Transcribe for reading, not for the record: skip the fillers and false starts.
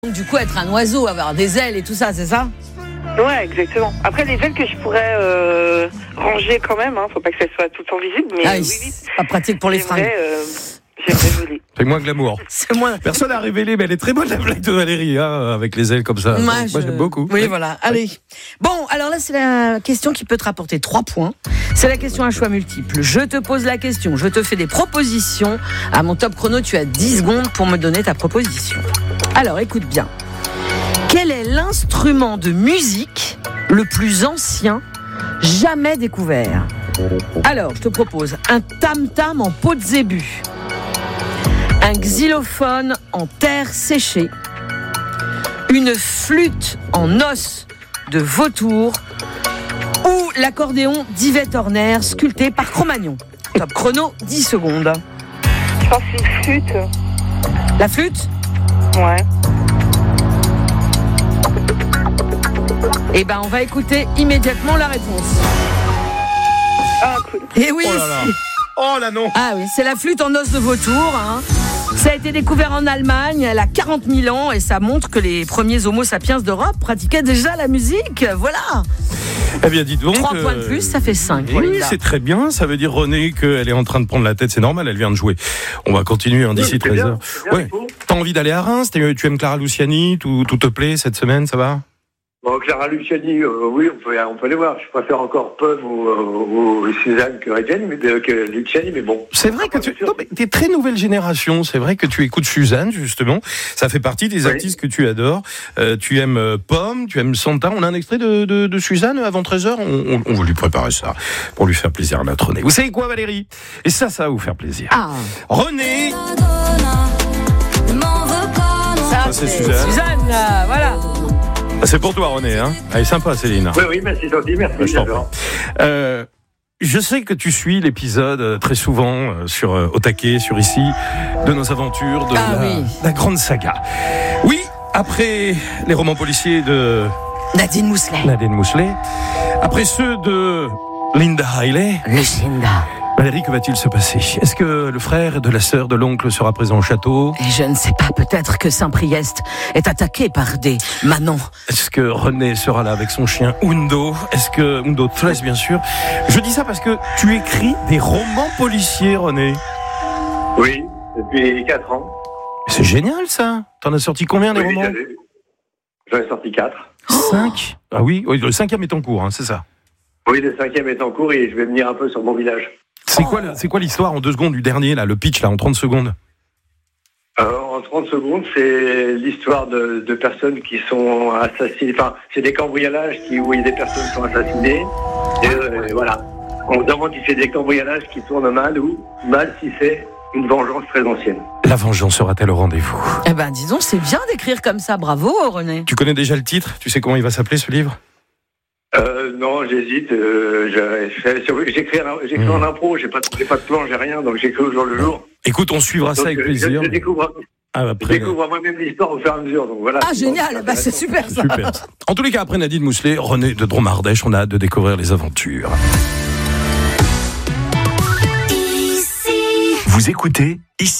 Donc, du coup, être un oiseau, avoir des ailes et tout ça, c'est ça ? Ouais, exactement. Après, les ailes que je pourrais ranger quand même, faut pas que ça soit tout le temps visible, mais oui. C'est pas pratique pour les fringues. J'aimerais voler. C'est moins glamour. C'est moins. Personne n'a révélé, mais elle est très bonne la blague de Valérie, avec les ailes comme ça. Moi, j'aime beaucoup. Oui, voilà. Allez. Bon, alors là, c'est la question qui peut te rapporter 3 points. C'est la question à choix multiples. Je te pose la question, je te fais des propositions. À mon top chrono, tu as 10 secondes pour me donner ta proposition. Alors, écoute bien. Quel est l'instrument de musique le plus ancien jamais découvert ? Alors, je te propose un tam-tam en peau de zébu, un xylophone en terre séchée, une flûte en os de vautour ou l'accordéon d'Yvette Horner sculpté par Cro-Magnon. Top chrono, 10 secondes. Je pense que c'est une flûte. La flûte ? Ouais. Eh ben, on va écouter immédiatement la réponse. Ah, cool. Et oui. Oh là là. Oh là non. Ah oui, c'est la flûte en os de vautour. Ça a été découvert en Allemagne, elle a 40 000 ans et ça montre que les premiers homo sapiens d'Europe pratiquaient déjà la musique. Voilà. Eh bien, dis donc. 3 points de plus, ça fait 5. Oui, c'est très bien. Ça veut dire, René, qu'elle est en train de prendre la tête. C'est normal, elle vient de jouer. On va continuer d'ici 13h. Ouais. T'as envie d'aller à Reims ? Tu aimes Clara Luciani ? Tout te plaît cette semaine, ça va ? Bon, Clara Luciani, oui, on peut aller voir. Je préfère encore Pomme ou Suzanne que Luciani, mais bon. C'est vrai que tu es très nouvelle génération. C'est vrai que tu écoutes Suzanne, justement. Ça fait partie des artistes que tu adores. Tu aimes Pomme, tu aimes Santa. On a un extrait de Suzanne avant 13h. On va lui préparer ça pour lui faire plaisir à notre René. Vous savez quoi, Valérie ? Et ça va vous faire plaisir. René. Ça, c'est Suzanne. Suzanne, voilà. C'est pour toi, René. Elle est sympa, Céline. Oui, merci, gentil, merci. Je sais que tu suis l'épisode très souvent sur Au Taquet, sur Ici, de nos aventures, de la grande saga. Oui, après les romans policiers de Nadine Mousselet. Après ceux de Linda Hailey. Lucinda. Valérie, que va-t-il se passer ? Est-ce que le frère de la sœur de l'oncle sera présent au château ? Et je ne sais pas, peut-être que Saint-Priest est attaqué par des manants. Est-ce que René sera là avec son chien Undo ? Est-ce que Undo Tres, bien sûr ? Je dis ça parce que tu écris des romans policiers, René. Oui, depuis 4 ans. C'est génial, ça. T'en as sorti combien, des romans ? J'en ai sorti 4. 5 ? Ah oui, le 5e est en cours, c'est ça ? Oui, le 5e est en cours et je vais venir un peu sur mon village. C'est quoi l'histoire en 2 secondes du dernier, là, le pitch, là, en 30 secondes ? En 30 secondes, c'est l'histoire de personnes qui sont assassinées. Enfin, c'est des cambriolages où des personnes sont assassinées. Et voilà. On se demande si c'est des cambriolages qui tournent mal ou mal si c'est une vengeance très ancienne. La vengeance sera-t-elle au rendez-vous ? Eh ben, disons, c'est bien d'écrire comme ça. Bravo, René. Tu connais déjà le titre ? Tu sais comment il va s'appeler, ce livre ? Non, j'hésite. J'écris en impro, j'ai pas de plan, j'ai rien, donc j'écris au jour le jour. Écoute, on suivra ça avec plaisir. Je découvre moi-même l'histoire au fur et à mesure. Donc voilà. Ah, génial, c'est super ça. Super. En tous les cas, après Nadine Mousselet, René de Dromardèche, on a hâte de découvrir les aventures. Vous écoutez Ici.